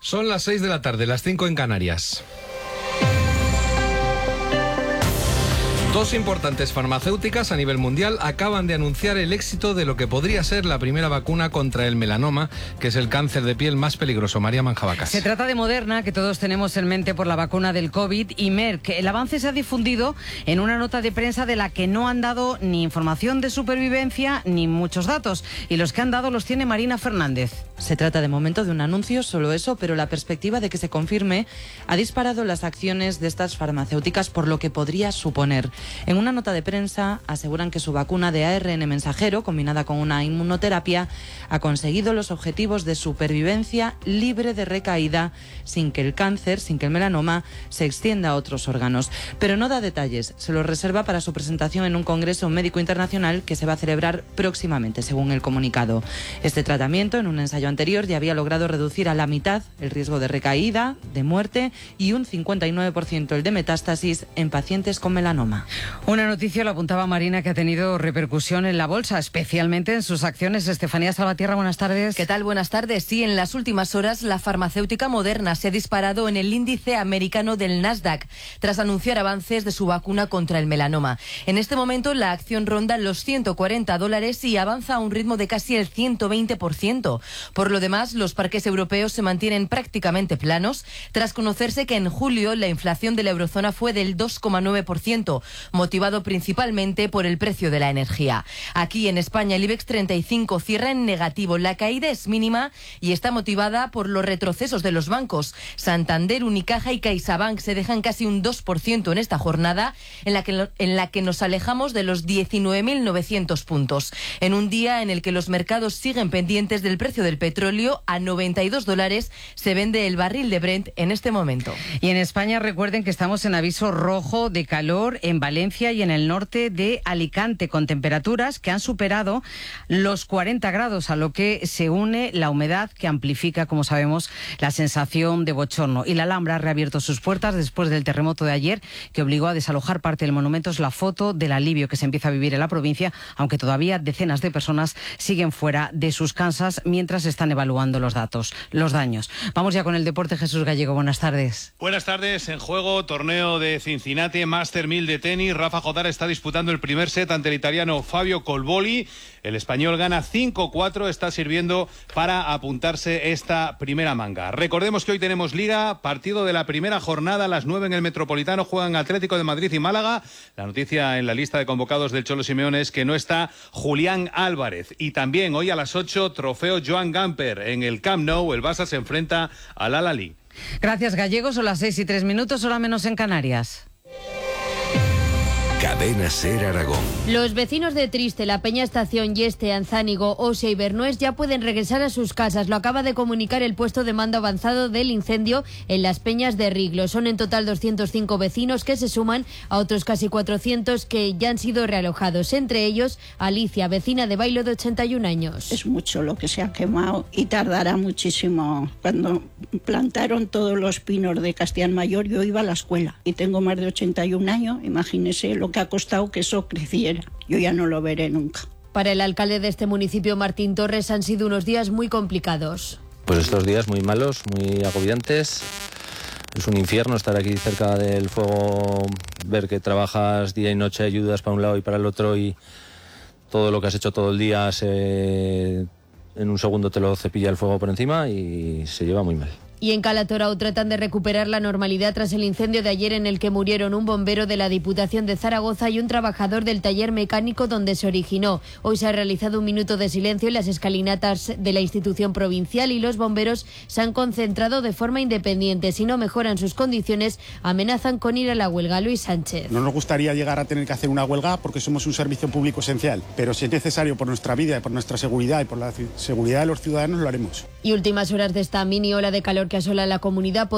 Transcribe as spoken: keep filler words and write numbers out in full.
Son las seis de la tarde, las cinco en Canarias. Dos importantes farmacéuticas a nivel mundial acaban de anunciar el éxito de lo que podría ser la primera vacuna contra el melanoma, que es el cáncer de piel más peligroso. María Manjabacas. Se trata de Moderna, que todos tenemos en mente por la vacuna del COVID, y Merck. El avance se ha difundido en una nota de prensa de la que no han dado ni información de supervivencia ni muchos datos. Y los que han dado los tiene Marina Fernández. Se trata de momento de un anuncio, solo eso, pero la perspectiva de que se confirme ha disparado las acciones de estas farmacéuticas por lo que podría suponer. En una nota de prensa aseguran que su vacuna de A R N mensajero, combinada con una inmunoterapia, ha conseguido los objetivos de supervivencia libre de recaída, sin que el cáncer, sin que el melanoma se extienda a otros órganos. Pero no da detalles, se los reserva para su presentación en un congreso médico internacional que se va a celebrar próximamente, según el comunicado. Este tratamiento, en un ensayo anterior, ya había logrado reducir a la mitad el riesgo de recaída, de muerte y un cincuenta y nueve por ciento el de metástasis en pacientes con melanoma. Una noticia, lo apuntaba Marina, que ha tenido repercusión en la bolsa, especialmente en sus acciones. Estefanía Salvatierra, buenas tardes. ¿Qué tal? Buenas tardes. Sí, en las últimas horas la farmacéutica Moderna se ha disparado en el índice americano del Nasdaq tras anunciar avances de su vacuna contra el melanoma. En este momento la acción ronda los ciento cuarenta dólares y avanza a un ritmo de casi el ciento veinte por ciento. Por lo demás, los parques europeos se mantienen prácticamente planos tras conocerse que en julio la inflación de la eurozona fue del dos coma nueve por ciento, motivado principalmente por el precio de la energía. Aquí en España el IBEX treinta y cinco cierra en negativo. La caída es mínima y está motivada por los retrocesos de los bancos. Santander, Unicaja y CaixaBank se dejan casi un dos por ciento en esta jornada en la que, en la que nos alejamos de los diecinueve mil novecientos puntos. En un día en el que los mercados siguen pendientes del precio del petróleo, a noventa y dos dólares se vende el barril de Brent en este momento. Y en España recuerden que estamos en aviso rojo de calor en Valencia y en el norte de Alicante, con temperaturas que han superado los cuarenta grados, a lo que se une la humedad que amplifica, como sabemos, la sensación de bochorno. Y la Alhambra ha reabierto sus puertas después del terremoto de ayer, que obligó a desalojar parte del monumento. Es la foto del alivio que se empieza a vivir en la provincia, aunque todavía decenas de personas siguen fuera de sus casas mientras están evaluando los datos, los daños. Vamos ya con el deporte. Jesús Gallego, buenas tardes. Buenas tardes. En juego, torneo de Cincinnati, Master mil de tenis. Rafa Jodar está disputando el primer set ante el italiano Fabio Colboli. El español gana cinco cuatro, está sirviendo para apuntarse esta primera manga. Recordemos que hoy tenemos Liga, partido de la primera jornada, a las nueve en el Metropolitano, juegan Atlético de Madrid y Málaga. La noticia en la lista de convocados del Cholo Simeone es que no está Julián Álvarez. Y también hoy a las ocho, trofeo Joan Gamper. En el Camp Nou, el Barça se enfrenta al Al-Ahly. Gracias, Gallego. Son las seis y tres minutos, hora menos en Canarias. Cadena Ser Aragón. Los vecinos de Triste, La Peña Estación, Yeste, Anzánigo, Osia y Bernués ya pueden regresar a sus casas. Lo acaba de comunicar el puesto de mando avanzado del incendio en Las Peñas de Riglo. Son en total doscientos cinco vecinos que se suman a otros casi cuatrocientos que ya han sido realojados. Entre ellos, Alicia, vecina de Bailo de ochenta y un años. Es mucho lo que se ha quemado y tardará muchísimo. Cuando plantaron todos los pinos de Castellán Mayor, yo iba a la escuela y tengo más de ochenta y un años. Imagínese lo que ha costado que eso creciera. Yo ya no lo veré nunca. Para el alcalde de este municipio, Martín Torres, han sido unos días muy complicados. Pues estos días muy malos, muy agobiantes. Es un infierno estar aquí cerca del fuego, ver que trabajas día y noche, ayudas para un lado y para el otro y todo lo que has hecho todo el día se... en un segundo te lo cepilla el fuego por encima y se lleva muy mal. Y en Cala Torao tratan de recuperar la normalidad tras el incendio de ayer en el que murieron un bombero de la Diputación de Zaragoza y un trabajador del taller mecánico donde se originó. Hoy se ha realizado un minuto de silencio en las escalinatas de la institución provincial y los bomberos se han concentrado de forma independiente. Si no mejoran sus condiciones, amenazan con ir a la huelga. Luis Sánchez. No nos gustaría llegar a tener que hacer una huelga porque somos un servicio público esencial, pero si es necesario por nuestra vida, por nuestra seguridad y por la seguridad de los ciudadanos, lo haremos. Y últimas horas de esta mini ola de calor que asola la comunidad.